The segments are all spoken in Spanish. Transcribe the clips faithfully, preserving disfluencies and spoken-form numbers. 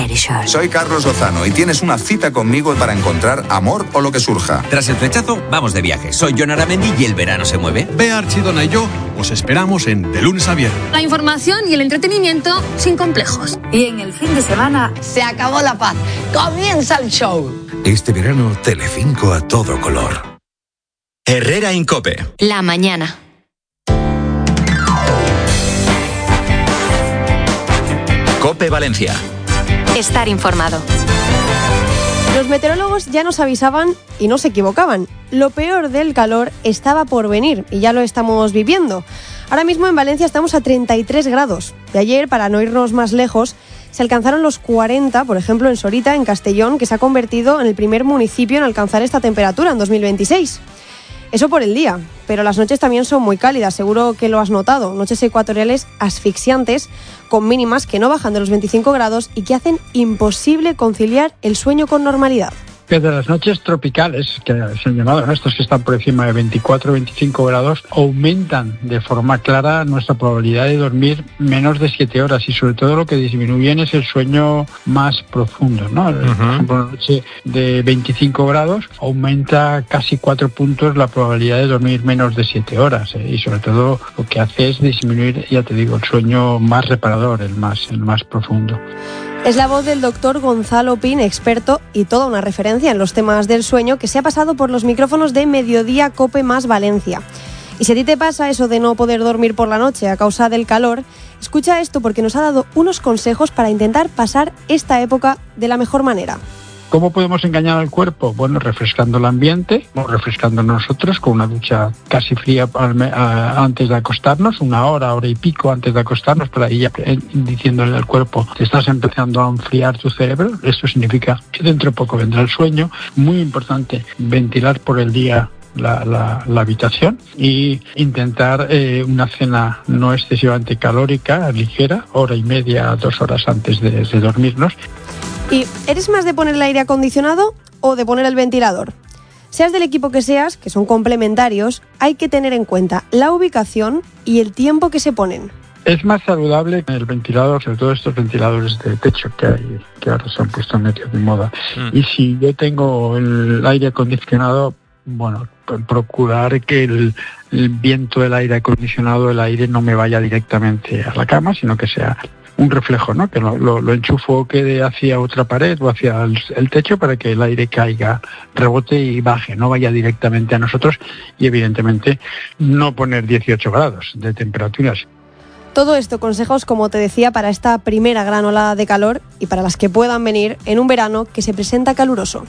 very sure. Soy Carlos Lozano y tienes una cita conmigo para encontrar amor o lo que surja. Tras el flechazo, vamos de viaje. Soy Jon Aramendi y el verano se mueve. Bea Archidona y yo os esperamos en De Lunes a Viernes. La información y el entretenimiento sin complejos. Y en el fin de semana se acabó la paz. Comienza el show. Este verano, Telecinco a todo color. Herrera en COPE. La mañana. COPE Valencia. Estar informado. Los meteorólogos ya nos avisaban y no se equivocaban. Lo peor del calor estaba por venir y ya lo estamos viviendo. Ahora mismo en Valencia estamos a treinta y tres grados. De ayer, para no irnos más lejos, se alcanzaron los cuarenta, por ejemplo en Sorita, en Castellón, que se ha convertido en el primer municipio en alcanzar esta temperatura en dos mil veintiséis. Eso por el día, pero las noches también son muy cálidas, seguro que lo has notado. Noches ecuatoriales asfixiantes, con mínimas que no bajan de los veinticinco grados y que hacen imposible conciliar el sueño con normalidad. Que de las noches tropicales, que se han llamado, ¿no? Estos que están por encima de veinticuatro a veinticinco grados, aumentan de forma clara nuestra probabilidad de dormir menos de siete horas y sobre todo lo que disminuyen es el sueño más profundo, ¿no? Uh-huh. Por ejemplo, una noche de veinticinco grados aumenta casi cuatro puntos la probabilidad de dormir menos de siete horas ¿eh? Y sobre todo lo que hace es disminuir, ya te digo, el sueño más reparador, el más, el más profundo. Es la voz del doctor Gonzalo Pin, experto y toda una referencia en los temas del sueño, que se ha pasado por los micrófonos de Mediodía COPE más Valencia. Y si a ti te pasa eso de no poder dormir por la noche a causa del calor, escucha esto porque nos ha dado unos consejos para intentar pasar esta época de la mejor manera. ¿Cómo podemos engañar al cuerpo? Bueno, refrescando el ambiente, o refrescando nosotros con una ducha casi fría antes de acostarnos, una hora, hora y pico antes de acostarnos, para ir ya diciéndole al cuerpo que estás empezando a enfriar tu cerebro. Esto significa que dentro de poco vendrá el sueño. Muy importante, ventilar por el día La, la, la habitación y intentar eh, una cena no excesivamente calórica, ligera, hora y media, dos horas antes de, de dormirnos. ¿Y eres más de poner el aire acondicionado o de poner el ventilador? Seas del equipo que seas, que son complementarios, hay que tener en cuenta la ubicación y el tiempo que se ponen. Es más saludable el ventilador, sobre todo estos ventiladores de techo que hay, que ahora se han puesto medio de moda. Mm. Y si yo tengo el aire acondicionado, bueno, procurar que el, el viento del aire acondicionado, el aire no me vaya directamente a la cama, sino que sea un reflejo, ¿no? Que lo, lo, lo enchufo, quede hacia otra pared o hacia el, el techo para que el aire caiga, rebote y baje, no vaya directamente a nosotros y evidentemente no poner dieciocho grados de temperaturas. Todo esto, consejos, como te decía, para esta primera gran olada de calor y para las que puedan venir en un verano que se presenta caluroso.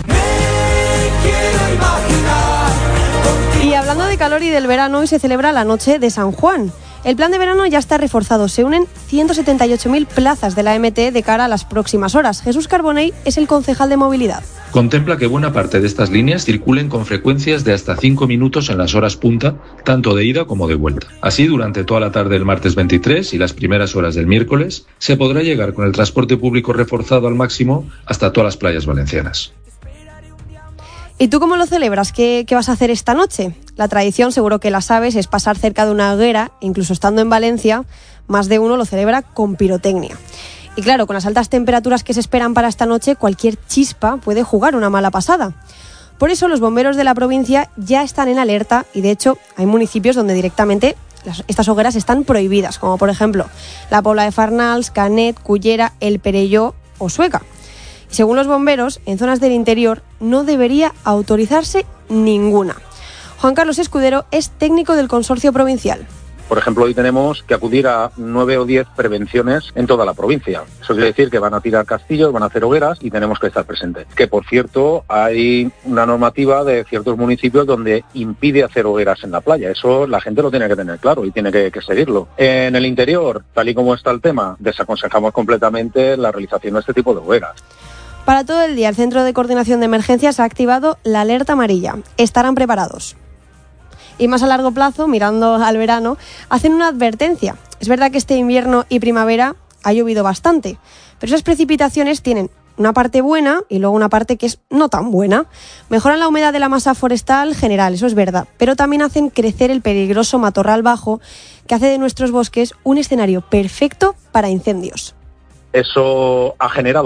Y hablando de calor y del verano, hoy se celebra la Noche de San Juan. El plan de verano ya está reforzado. Se unen ciento setenta y ocho mil plazas de la M T de cara a las próximas horas. Jesús Carbonell es el concejal de movilidad. Contempla que buena parte de estas líneas circulen con frecuencias de hasta cinco minutos en las horas punta, tanto de ida como de vuelta. Así, durante toda la tarde del martes veintitrés y las primeras horas del miércoles, se podrá llegar con el transporte público reforzado al máximo hasta todas las playas valencianas. ¿Y tú cómo lo celebras? ¿Qué, qué vas a hacer esta noche? La tradición, seguro que la sabes, es pasar cerca de una hoguera, incluso estando en Valencia, más de uno lo celebra con pirotecnia. Y claro, con las altas temperaturas que se esperan para esta noche, cualquier chispa puede jugar una mala pasada. Por eso los bomberos de la provincia ya están en alerta y de hecho hay municipios donde directamente las, estas hogueras están prohibidas, como por ejemplo la Pobla de Farnals, Canet, Cullera, El Perelló o Sueca. Según los bomberos, en zonas del interior no debería autorizarse ninguna. Juan Carlos Escudero es técnico del Consorcio Provincial. Por ejemplo, hoy tenemos que acudir a nueve o diez prevenciones en toda la provincia. Eso quiere decir que van a tirar castillos, van a hacer hogueras y tenemos que estar presentes. Que, por cierto, hay una normativa de ciertos municipios donde impide hacer hogueras en la playa. Eso la gente lo tiene que tener claro y tiene que, que seguirlo. En el interior, tal y como está el tema, desaconsejamos completamente la realización de este tipo de hogueras. Para todo el día, el Centro de Coordinación de Emergencias ha activado la alerta amarilla. Estarán preparados. Y más a largo plazo, mirando al verano, hacen una advertencia. Es verdad que este invierno y primavera ha llovido bastante, pero esas precipitaciones tienen una parte buena y luego una parte que es no tan buena. Mejoran la humedad de la masa forestal general, eso es verdad, pero también hacen crecer el peligroso matorral bajo que hace de nuestros bosques un escenario perfecto para incendios. Eso ha generado